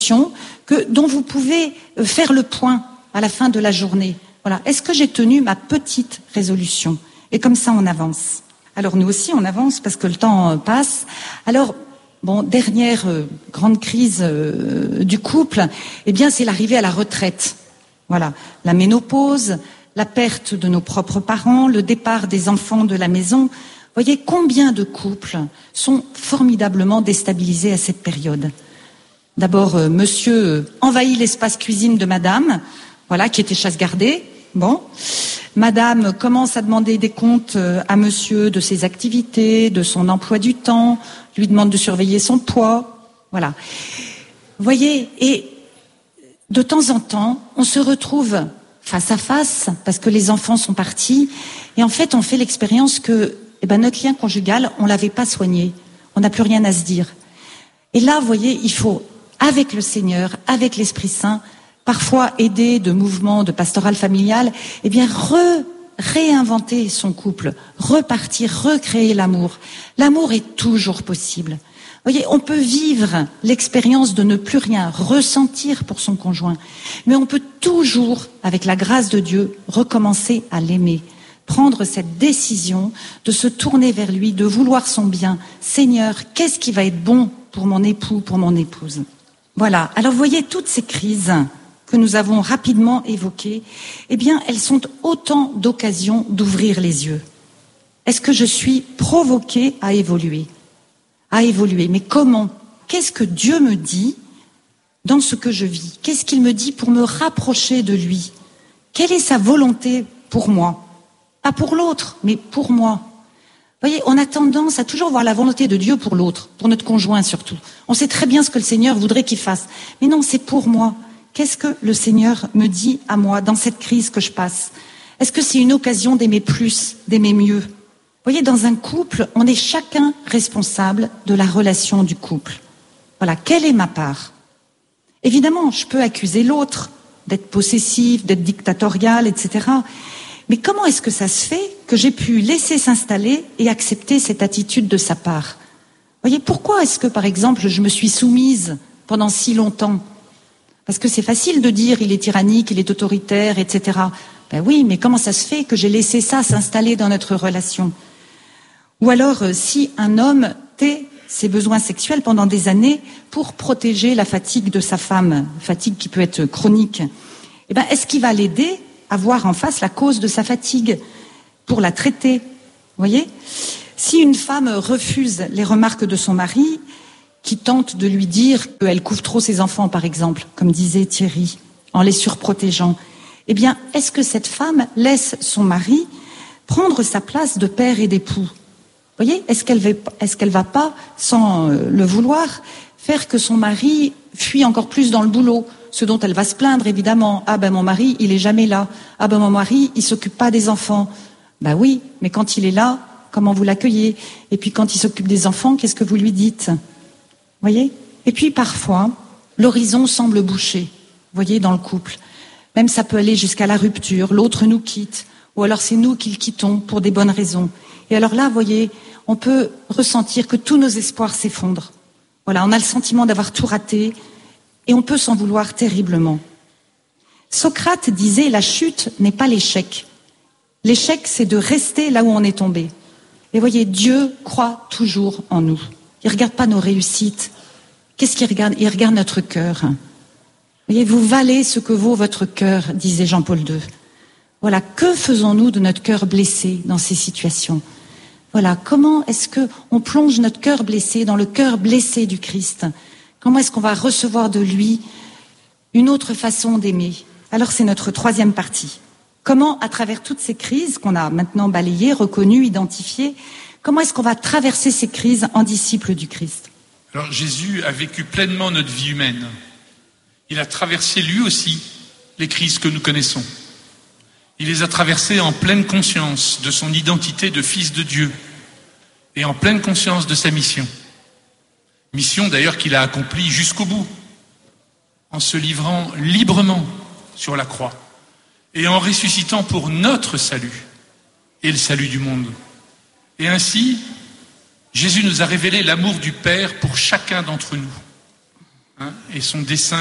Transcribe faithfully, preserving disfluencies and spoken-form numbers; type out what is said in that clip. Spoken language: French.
que, dont vous pouvez faire le point à la fin de la journée. Voilà. Est-ce que j'ai tenu ma petite résolution? Et comme ça, on avance. Alors nous aussi, on avance parce que le temps passe. Alors, bon, dernière euh, grande crise euh, du couple, eh bien, c'est l'arrivée à la retraite. Voilà. La ménopause, la perte de nos propres parents, le départ des enfants de la maison. Voyez combien de couples sont formidablement déstabilisés à cette période. D'abord, euh, monsieur envahit l'espace cuisine de madame, voilà, qui était chasse gardée. Bon. Madame commence à demander des comptes euh, à monsieur de ses activités, de son emploi du temps, lui demande de surveiller son poids. Voilà. Vous voyez, et de temps en temps, on se retrouve face à face, parce que les enfants sont partis, et en fait, on fait l'expérience que eh ben, notre lien conjugal, on l'avait pas soigné. On n'a plus rien à se dire. Et là, vous voyez, il faut, avec le Seigneur, avec l'Esprit Saint, parfois aidé de mouvements de pastoral familial, eh bien, re, réinventer son couple, repartir, recréer l'amour. L'amour est toujours possible. Vous voyez, on peut vivre l'expérience de ne plus rien ressentir pour son conjoint, mais on peut toujours, avec la grâce de Dieu, recommencer à l'aimer. Prendre cette décision de se tourner vers lui, de vouloir son bien. Seigneur, qu'est-ce qui va être bon pour mon époux, pour mon épouse? Voilà. Alors, vous voyez, toutes ces crises que nous avons rapidement évoquées, eh bien, elles sont autant d'occasions d'ouvrir les yeux. Est-ce que je suis provoquée à évoluer? À évoluer. Mais comment? Qu'est-ce que Dieu me dit dans ce que je vis? Qu'est-ce qu'il me dit pour me rapprocher de lui? Quelle est sa volonté pour moi? Pas pour l'autre, mais pour moi. Vous voyez, on a tendance à toujours voir la volonté de Dieu pour l'autre, pour notre conjoint surtout. On sait très bien ce que le Seigneur voudrait qu'il fasse. Mais non, c'est pour moi. Qu'est-ce que le Seigneur me dit à moi dans cette crise que je passe? Est-ce que c'est une occasion d'aimer plus, d'aimer mieux? Vous voyez, dans un couple, on est chacun responsable de la relation du couple. Voilà, quelle est ma part? Évidemment, je peux accuser l'autre d'être possessif, d'être dictatorial, et cetera. Mais comment est-ce que ça se fait que j'ai pu laisser s'installer et accepter cette attitude de sa part? Vous voyez, pourquoi est-ce que, par exemple, je me suis soumise pendant si longtemps? Parce que c'est facile de dire il est tyrannique, il est autoritaire, et cetera. Ben oui, mais comment ça se fait que j'ai laissé ça s'installer dans notre relation? Ou alors, si un homme tait ses besoins sexuels pendant des années pour protéger la fatigue de sa femme, fatigue qui peut être chronique, eh ben, est-ce qu'il va l'aider à voir en face la cause de sa fatigue pour la traiter? Vous voyez? Si une femme refuse les remarques de son mari, qui tente de lui dire qu'elle couvre trop ses enfants, par exemple, comme disait Thierry, en les surprotégeant, eh bien, est-ce que cette femme laisse son mari prendre sa place de père et d'époux? Vous voyez, est-ce qu'elle va, est-ce qu'elle va pas, sans le vouloir, faire que son mari fuit encore plus dans le boulot, ce dont elle va se plaindre, évidemment. Ah ben mon mari, il est jamais là. Ah ben mon mari, il s'occupe pas des enfants. Ben oui, mais quand il est là, comment vous l'accueillez? Et puis quand il s'occupe des enfants, qu'est-ce que vous lui dites? Vous voyez? Et puis parfois, l'horizon semble bouché, vous voyez, dans le couple. Même ça peut aller jusqu'à la rupture, l'autre nous quitte, ou alors c'est nous qui le quittons pour des bonnes raisons. Et alors là, vous voyez, on peut ressentir que tous nos espoirs s'effondrent. Voilà, on a le sentiment d'avoir tout raté, et on peut s'en vouloir terriblement. Socrate disait, la chute n'est pas l'échec. L'échec, c'est de rester là où on est tombé. Et voyez, Dieu croit toujours en nous. Il ne regarde pas nos réussites. Qu'est-ce qu'il regarde? Il regarde notre cœur. Voyez, vous valez ce que vaut votre cœur, disait Jean-Paul deux. Voilà, que faisons-nous de notre cœur blessé dans ces situations? Voilà, comment est-ce que on plonge notre cœur blessé dans le cœur blessé du Christ? Comment est-ce qu'on va recevoir de lui une autre façon d'aimer? Alors c'est notre troisième partie. Comment, à travers toutes ces crises qu'on a maintenant balayées, reconnues, identifiées, comment est-ce qu'on va traverser ces crises en disciples du Christ? Alors Jésus a vécu pleinement notre vie humaine. Il a traversé lui aussi les crises que nous connaissons. Il les a traversées en pleine conscience de son identité de fils de Dieu et en pleine conscience de sa mission. Mission d'ailleurs qu'il a accomplie jusqu'au bout, en se livrant librement sur la croix et en ressuscitant pour notre salut et le salut du monde. Et ainsi, Jésus nous a révélé l'amour du Père pour chacun d'entre nous. et son dessein